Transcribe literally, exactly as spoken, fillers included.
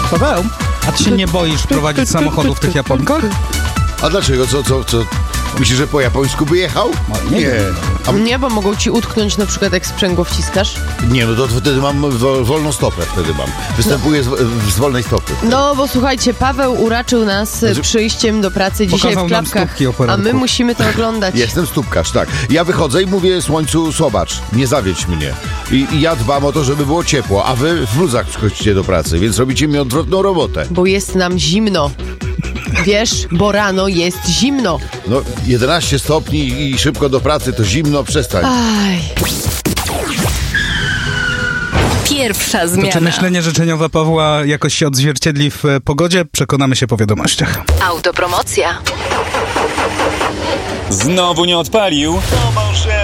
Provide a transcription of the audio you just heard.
Paweł, a ty się nie boisz prowadzić samochodu w tych Japonkach? A dlaczego? Co, co, co? Myślisz, że po japońsku by jechał? No, nie. Nie. A, Nie, bo mogą ci utknąć na przykład jak sprzęgło wciskasz. nie, no to wtedy mam wo- wolną stopę, wtedy mam. Występuję z, z wolnej stopy. No, bo słuchajcie, Paweł uraczył nas e, przyjściem do pracy dzisiaj Pokazał w nam klapkach, stópki o a poranku. my musimy to oglądać. Jestem stópkarz, tak. Ja wychodzę i mówię słońcu, zobacz, nie zawiedź mnie. I, I ja dbam o to, żeby było ciepło, a wy w bluzach przychodzicie do pracy, więc robicie mi odwrotną robotę. Bo jest nam zimno. Wiesz, bo rano jest zimno. No, jedenaście stopni i szybko do pracy, to zimno, przestań. Aj. Pierwsza To zmiana. czy myślenie życzeniowe Pawła jakoś się odzwierciedli w e, pogodzie? Przekonamy się po wiadomościach. Autopromocja. Znowu nie odpalił? To może